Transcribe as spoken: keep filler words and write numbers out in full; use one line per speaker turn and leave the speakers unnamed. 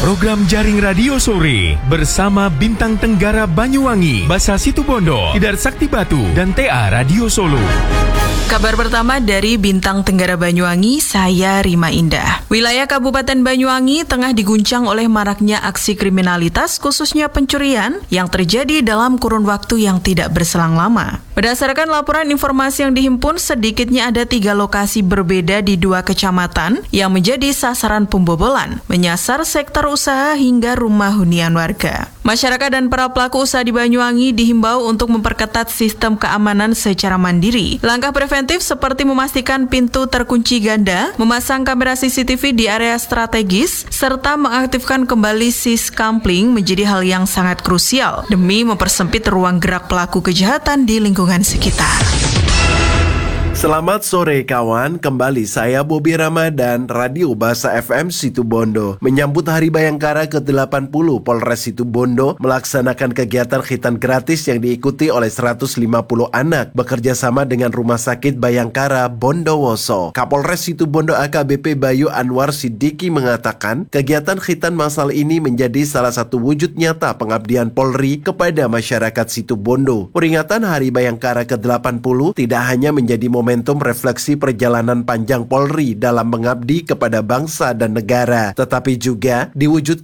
Program Jaring Radio Sore bersama Bintang Tenggara Banyuwangi, Basa Situbondo, Tidar Sakti Batu, dan T A Radio Solo.
Kabar pertama dari Bintang Tenggara Banyuwangi, saya Rima Indah. Wilayah Kabupaten Banyuwangi tengah diguncang oleh maraknya aksi kriminalitas, khususnya pencurian, yang terjadi dalam kurun waktu yang tidak berselang lama. Berdasarkan laporan informasi yang dihimpun, sedikitnya ada tiga lokasi berbeda di dua kecamatan yang menjadi sasaran pembobolan, menyasar sektor usaha hingga rumah hunian warga. Masyarakat dan para pelaku usaha di Banyuwangi dihimbau untuk memperketat sistem keamanan secara mandiri. Langkah preventif seperti memastikan pintu terkunci ganda, memasang kamera C C T V di area strategis, serta mengaktifkan kembali Siskampling menjadi hal yang sangat krusial demi mempersempit ruang gerak pelaku kejahatan di lingkungan sekitar.
Selamat sore kawan, kembali saya Bobi Ramadan, Radio Basa F M Situbondo. Menyambut Hari Bayangkara ke delapan puluh, Polres Situbondo melaksanakan kegiatan khitan gratis yang diikuti oleh seratus lima puluh anak bekerja sama dengan Rumah Sakit Bayangkara Bondowoso. Kapolres Situbondo A K B P Bayu Anwar Siddiqi mengatakan, kegiatan khitan masal ini menjadi salah satu wujud nyata pengabdian Polri kepada masyarakat Situbondo. Peringatan Hari Bayangkara ke delapan puluh tidak hanya menjadi momen momentum refleksi perjalanan panjang Polri dalam mengabdi kepada bangsa dan negara, tetapi juga diwujudkan